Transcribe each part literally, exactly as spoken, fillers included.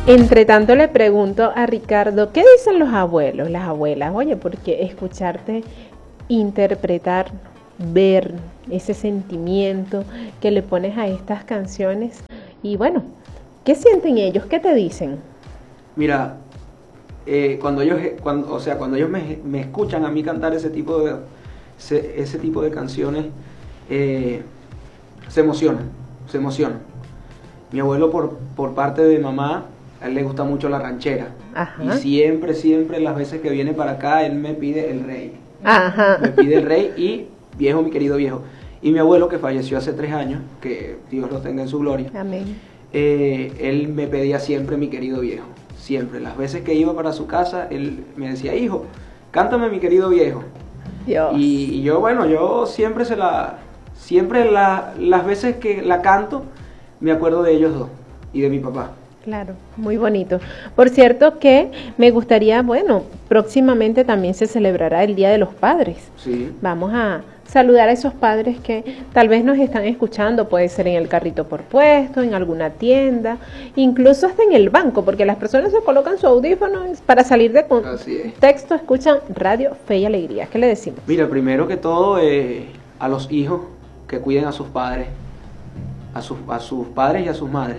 Entre tanto le pregunto a Ricardo, ¿qué dicen los abuelos, las abuelas? Oye, porque escucharte interpretar, ver ese sentimiento que le pones a estas canciones y bueno, ¿qué sienten ellos? ¿Qué te dicen? Mira, eh, cuando ellos, cuando, o sea, cuando ellos me, me escuchan a mí cantar ese tipo de, ese, ese tipo de canciones, eh, se emocionan, se emocionan. Mi abuelo por, por parte de mamá, a él le gusta mucho la ranchera. Ajá. Y siempre, siempre las veces que viene para acá, él me pide el rey. Ajá. Me pide el rey y viejo, mi querido viejo. Y mi abuelo, que falleció hace tres años, que Dios lo tenga en su gloria. Amén. Eh, él me pedía siempre mi querido viejo. Siempre. Las veces que iba para su casa, él me decía, hijo, cántame mi querido viejo. Dios. Y, y yo, bueno, yo siempre se la... Siempre la, las veces que la canto, me acuerdo de ellos dos y de mi papá. Claro, muy bonito. Por cierto que me gustaría, bueno, próximamente también se celebrará el Día de los Padres. Sí. Vamos a saludar a esos padres que tal vez nos están escuchando, puede ser en el carrito por puesto, en alguna tienda, incluso hasta en el banco, porque las personas se colocan su audífono para salir de contexto, escuchan Radio Fe y Alegría. ¿Qué le decimos? Mira, primero que todo, eh, a los hijos que cuiden a sus padres, a sus, a sus padres y a sus madres.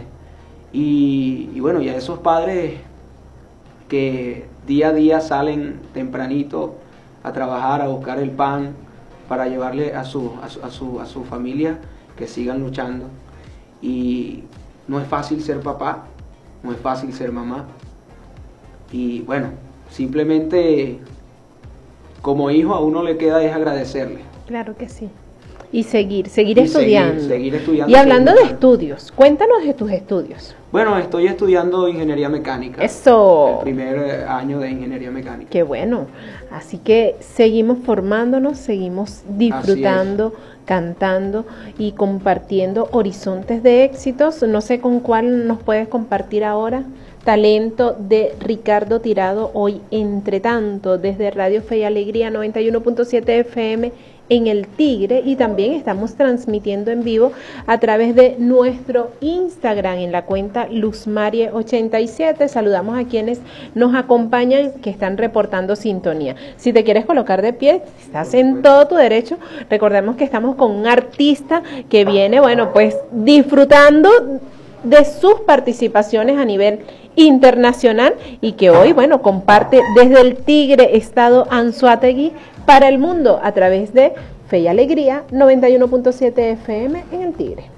Y, y bueno, y a esos padres que día a día salen tempranito a trabajar, a buscar el pan para llevarle a su, a su, a su, a su familia, que sigan luchando. Y no es fácil ser papá, no es fácil ser mamá. Y bueno, simplemente como hijo a uno le queda es agradecerle. Claro que sí. Y seguir, seguir y estudiando. Seguir, seguir estudiando. Y hablando de estudios, cuéntanos de tus estudios. Bueno, estoy estudiando ingeniería mecánica. Eso. El primer año de ingeniería mecánica. Qué bueno. Así que seguimos formándonos, seguimos disfrutando, cantando y compartiendo horizontes de éxitos. No sé con cuál nos puedes compartir ahora. Talento de Ricardo Tirado, hoy entre tanto, desde Radio Fe y Alegría noventa y uno punto siete F M en El Tigre, y también estamos transmitiendo en vivo a través de nuestro Instagram en la cuenta Luzmarie ochenta y siete. Saludamos a quienes nos acompañan, que están reportando sintonía. Si te quieres colocar de pie, estás en todo tu derecho. Recordemos que estamos con un artista que viene, bueno, pues disfrutando de sus participaciones a nivel internacional y que hoy, bueno, comparte desde el Tigre, estado Anzoátegui, para el mundo a través de Fe y Alegría noventa y uno punto siete F M en el Tigre.